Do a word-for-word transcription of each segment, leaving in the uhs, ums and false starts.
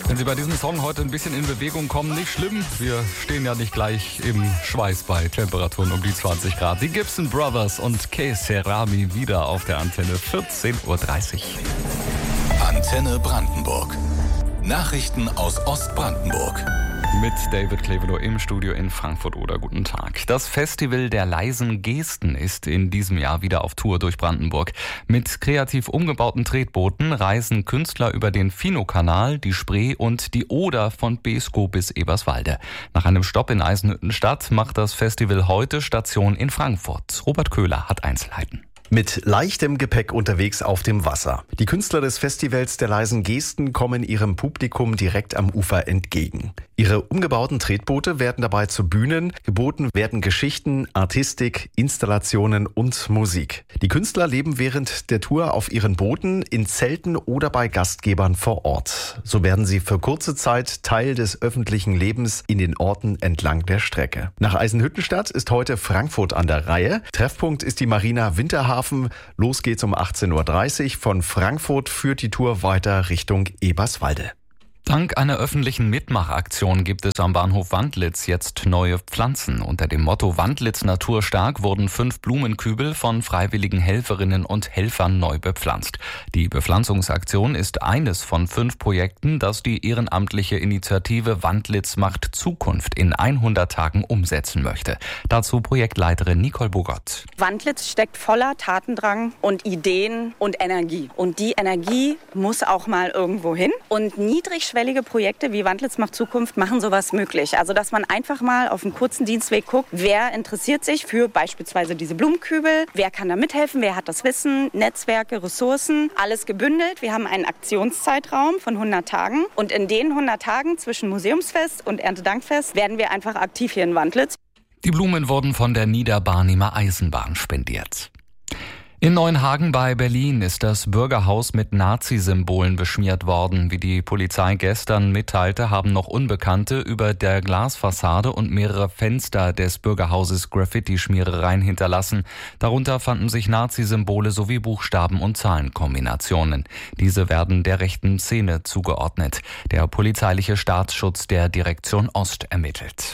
Wenn Sie bei diesem Song heute ein bisschen in Bewegung kommen, nicht schlimm. Wir stehen ja nicht gleich im Schweiß bei Temperaturen um die zwanzig Grad. Die Gibson Brothers und Que Cerami wieder auf der Antenne, vierzehn Uhr dreißig. Antenne Brandenburg. Nachrichten aus Ostbrandenburg. Mit David Kleveno im Studio in Frankfurt-Oder. Guten Tag. Das Festival der leisen Gesten ist in diesem Jahr wieder auf Tour durch Brandenburg. Mit kreativ umgebauten Tretbooten reisen Künstler über den Finokanal, die Spree und die Oder von Beeskow bis Eberswalde. Nach einem Stopp in Eisenhüttenstadt macht das Festival heute Station in Frankfurt. Robert Köhler hat Einzelheiten. Mit leichtem Gepäck unterwegs auf dem Wasser. Die Künstler des Festivals der leisen Gesten kommen ihrem Publikum direkt am Ufer entgegen. Ihre umgebauten Tretboote werden dabei zu Bühnen. Geboten werden Geschichten, Artistik, Installationen und Musik. Die Künstler leben während der Tour auf ihren Booten, in Zelten oder bei Gastgebern vor Ort. So werden sie für kurze Zeit Teil des öffentlichen Lebens in den Orten entlang der Strecke. Nach Eisenhüttenstadt ist heute Frankfurt an der Reihe. Treffpunkt ist die Marina Winterhafen. Los geht's um achtzehn Uhr dreißig. Von Frankfurt führt die Tour weiter Richtung Eberswalde. Dank einer öffentlichen Mitmachaktion gibt es am Bahnhof Wandlitz jetzt neue Pflanzen. Unter dem Motto Wandlitz naturstark wurden fünf Blumenkübel von freiwilligen Helferinnen und Helfern neu bepflanzt. Die Bepflanzungsaktion ist eines von fünf Projekten, das die ehrenamtliche Initiative Wandlitz macht Zukunft in hundert Tagen umsetzen möchte. Dazu Projektleiterin Nicole Bogott. Wandlitz steckt voller Tatendrang und Ideen und Energie. Und die Energie muss auch mal irgendwo hin. Und niedrigschwellige Projekte wie Wandlitz macht Zukunft machen sowas möglich. Also dass man einfach mal auf einem kurzen Dienstweg guckt, wer interessiert sich für beispielsweise diese Blumenkübel, wer kann da mithelfen, wer hat das Wissen, Netzwerke, Ressourcen, alles gebündelt. Wir haben einen Aktionszeitraum von hundert Tagen und in den hundert Tagen zwischen Museumsfest und Erntedankfest werden wir einfach aktiv hier in Wandlitz. Die Blumen wurden von der Niederbarnimer Eisenbahn spendiert. In Neuenhagen bei Berlin ist das Bürgerhaus mit Nazi-Symbolen beschmiert worden. Wie die Polizei gestern mitteilte, haben noch Unbekannte über der Glasfassade und mehrere Fenster des Bürgerhauses Graffiti-Schmierereien hinterlassen. Darunter fanden sich Nazi-Symbole sowie Buchstaben- und Zahlenkombinationen. Diese werden der rechten Szene zugeordnet. Der polizeiliche Staatsschutz der Direktion Ost ermittelt.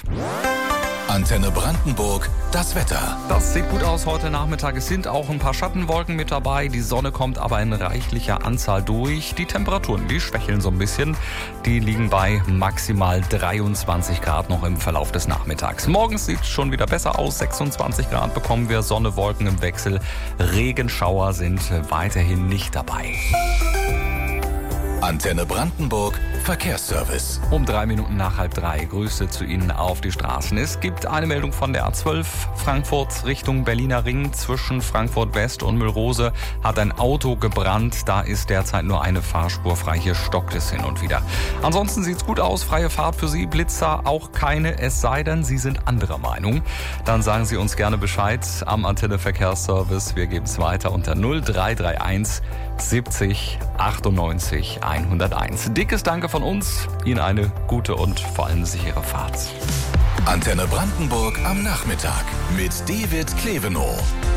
Antenne Brandenburg, das Wetter. Das sieht gut aus heute Nachmittag. Es sind auch ein paar Schattenwolken mit dabei. Die Sonne kommt aber in reichlicher Anzahl durch. Die Temperaturen, die schwächeln so ein bisschen. Die liegen bei maximal dreiundzwanzig Grad noch im Verlauf des Nachmittags. Morgens sieht es schon wieder besser aus. sechsundzwanzig Grad bekommen wir, Sonne, Wolken im Wechsel. Regenschauer sind weiterhin nicht dabei. Antenne Brandenburg, Verkehrsservice. Um drei Minuten nach halb drei. Grüße zu Ihnen auf die Straßen. Es gibt eine Meldung von der A zwölf. Frankfurt Richtung Berliner Ring. Zwischen Frankfurt West und Müllrose hat ein Auto gebrannt. Da ist derzeit nur eine Fahrspur frei. Hier stockt es hin und wieder. Ansonsten sieht's gut aus. Freie Fahrt für Sie. Blitzer auch keine. Es sei denn, Sie sind anderer Meinung. Dann sagen Sie uns gerne Bescheid am Antenne Verkehrsservice. Wir geben es weiter unter null drei drei eins siebzig achtundneunzig hunderteins. Dickes Danke von uns. Ihnen eine gute und vor allem sichere Fahrt. Antenne Brandenburg am Nachmittag mit David Kleveno.